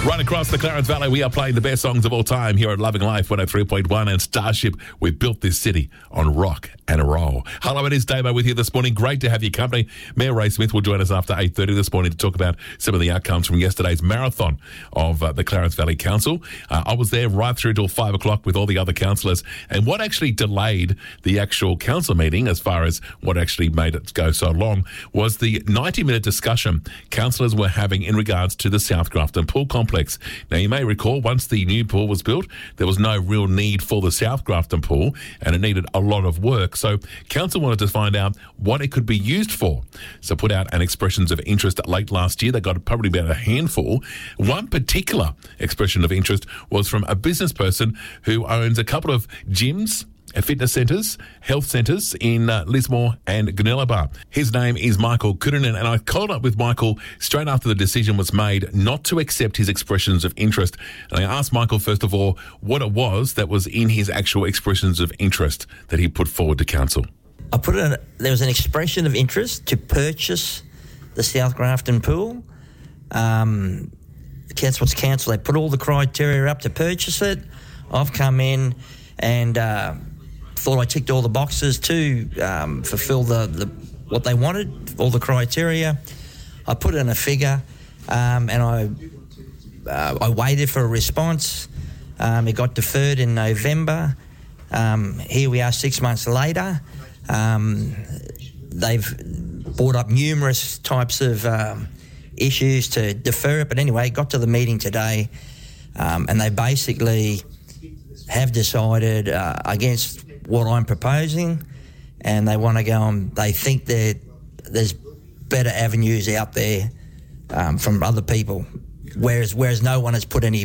Right across the Clarence Valley, we are playing the best songs of all time here at Loving Life 103.1 and Starship. We built this city on rock and roll. Hello, it is Damo with you this morning. Great to have your company. Mayor Ray Smith will join us after 8:30 this morning to talk about some of the outcomes from yesterday's marathon of the Clarence Valley Council. I was there right through till 5 o'clock with all the other councillors, and what actually delayed the actual council meeting, as far as what actually made it go so long, was the 90-minute discussion councillors were having in regards to the South Grafton Pool Complex. Now, you may recall, once the new pool was built, there was no real need for the South Grafton pool, and it needed a lot of work. So council wanted to find out what it could be used for. So put out an expressions of interest late last year. They got probably about a handful. One particular expression of interest was from a business person who owns a couple of gyms, fitness centres, health centres in Lismore and Gunnellabar. His name is Michael Kudinen, and I called up with Michael straight after the decision was made not to accept his expressions of interest. And I asked Michael, first of all, what it was that was in his actual expressions of interest that he put forward to council. There was an expression of interest to purchase the South Grafton pool. Council's council, they put all the criteria up to purchase it. I've come in and thought I ticked all the boxes to fulfil the what they wanted, all the criteria. I put in a figure, and I waited for a response. It got deferred in November. Here we are 6 months later. They've brought up numerous types of issues to defer it, but anyway, it got to the meeting today, and they basically have decided against what I'm proposing, and they want to go on. They think that there's better avenues out there from other people, whereas no one has put any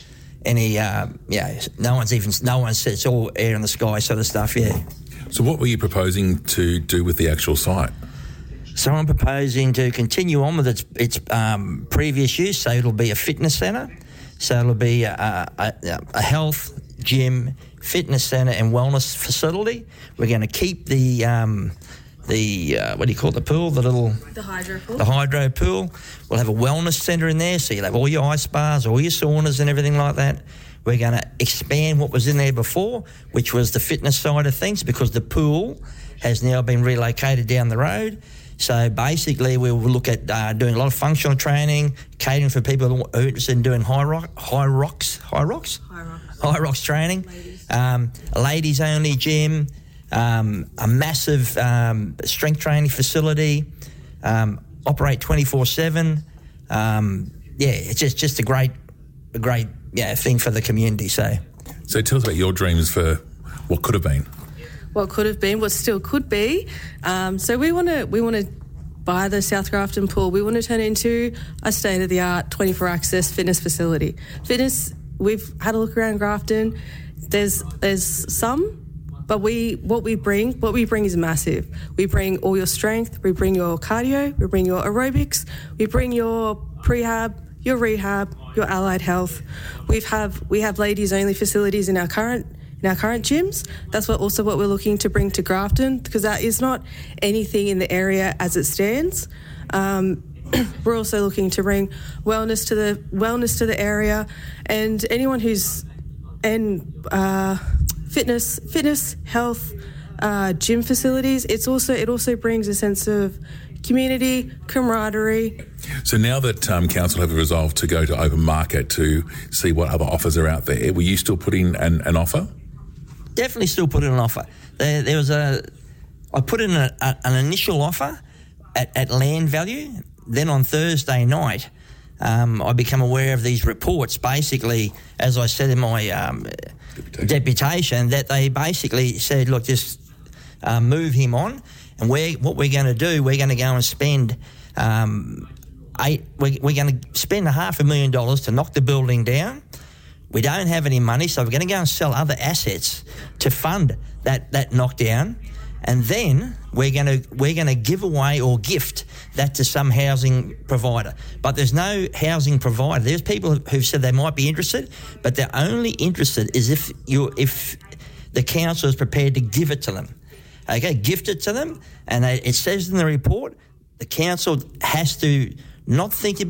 no one said it's all air in the sky sort of stuff. Yeah. So what were you proposing to do with the actual site? So I'm proposing to continue on with its previous use. So it'll be a fitness centre. So it'll be a health, gym, fitness centre and wellness facility. We're going to keep the what do you call it, the pool, the hydro pool. The hydro pool. We'll have a wellness centre in there, so you'll have all your ice bars, all your saunas and everything like that. We're going to expand what was in there before, which was the fitness side of things, because the pool has now been relocated down the road. So basically, we will look at doing a lot of functional training, catering for people who are interested in doing high rocks training, a ladies only gym, a massive strength training facility, operate 24/7. It's just a great thing for the community. So tell us about your dreams for what could have been. What could have been, what still could be. So we want to buy the South Grafton pool. We want to turn it into a state-of-the-art 24 access fitness facility. Fitness, we've had a look around Grafton. There's some, but what we bring is massive. We bring all your strength, we bring your cardio, we bring your aerobics, we bring your prehab, your rehab, your allied health. We have ladies only facilities in our current gyms. That's what we're looking to bring to Grafton, because that is not anything in the area as it stands. We're also looking to bring wellness to the area, and anyone who's fitness, health, gym facilities. It also brings a sense of community, camaraderie. So now that council have resolved to go to open market to see what other offers are out there, will you still put in an offer? Definitely still put in an offer. I put in an initial offer at land value. Then on Thursday night, I become aware of these reports, basically, as I said in my deputation, that they basically said, look, just move him on. And what we're going to do, we're going to go and spend we're going to spend $500,000 to knock the building down. We don't have any money, so we're going to go and sell other assets to fund that knockdown, and then we're going to give away or gift that to some housing provider. But there's no housing provider. There's people who've said they might be interested, but they're only interested is if the council is prepared to give it to them. Okay, gift it to them, and it says in the report the council has to not think about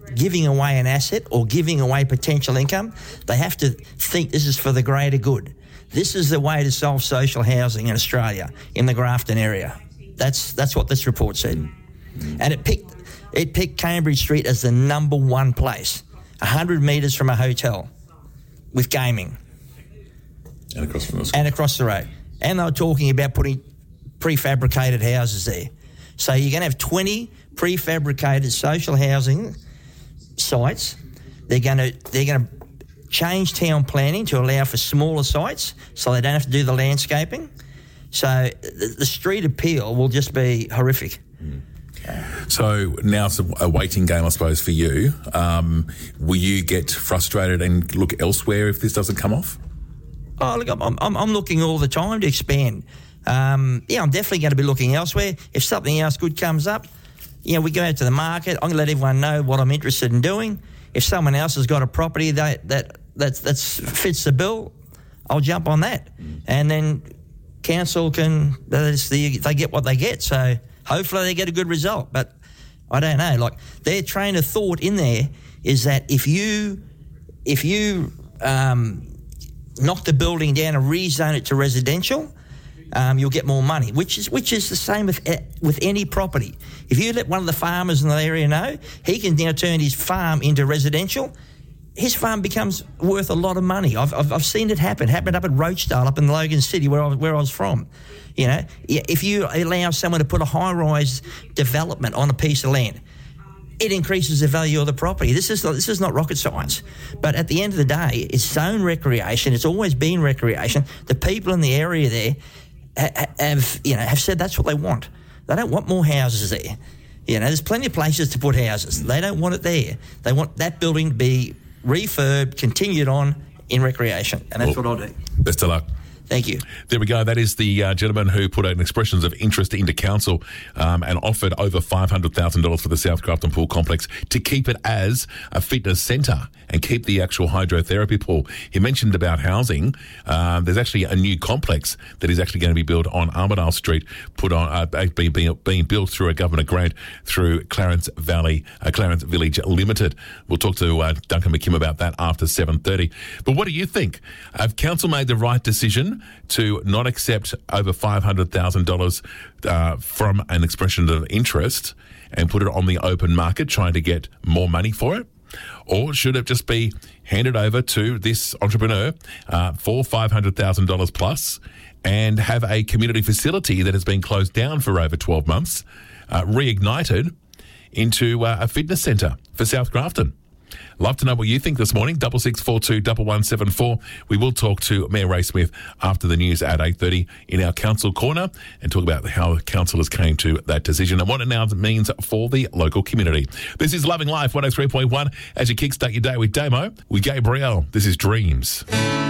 giving away an asset or giving away potential income. They have to think this is for the greater good. This is the way to solve social housing in Australia, in the Grafton area. That's what this report said. And it picked Cambridge Street as the number one place, 100 metres from a hotel, with gaming. And across from the school. And across the road. And they were talking about putting prefabricated houses there. So you're going to have 20 prefabricated social housing sites. They're going to change town planning to allow for smaller sites so they don't have to do the landscaping. So the street appeal will just be horrific. So now it's a waiting game, I suppose, for you. Will you get frustrated and look elsewhere if this doesn't come off? Oh, look, I'm looking all the time to expand. I'm definitely going to be looking elsewhere. If something else good comes up, we go out to the market. I'm going to let everyone know what I'm interested in doing. If someone else has got a property that fits the bill, I'll jump on that. And then council they get what they get. So hopefully they get a good result. But I don't know. Like, their train of thought in there is that if you knock the building down and rezone it to residential, you'll get more money, which is the same with any property. If you let one of the farmers in the area know, he can now turn his farm into residential. His farm becomes worth a lot of money. I've seen it happen. It happened up at Rochedale, up in Logan City, where I was from. If you allow someone to put a high-rise development on a piece of land, it increases the value of the property. This is not rocket science. But at the end of the day, it's zone recreation. It's always been recreation. The people in the area there have said that's what they want. They don't want more houses there. There's plenty of places to put houses. They don't want it there. They want that building to be refurbed, continued on in recreation. And that's what I'll do. Best of luck. Thank you. There we go. That is the gentleman who put out expressions of interest into council and offered over $500,000 for the South Grafton Pool Complex to keep it as a fitness centre and keep the actual hydrotherapy pool. He mentioned about housing. There's actually a new complex that is actually going to be built on Armidale Street, being built through a government grant through Clarence Village Limited. We'll talk to Duncan McKim about that after 7:30. But what do you think? Have council made the right decision to not accept over $500,000 from an expression of interest and put it on the open market, trying to get more money for it? Or should it just be handed over to this entrepreneur for $500,000 plus and have a community facility that has been closed down for over 12 months reignited into a fitness centre for South Grafton? Love to know what you think this morning. 6642 1174. We will talk to Mayor Ray Smith after the news at 8:30 in our council corner and talk about how councillors came to that decision and what it now means for the local community. This is Loving Life 103.1 as you kickstart your day with Damo, with Gabrielle. This is Dreams.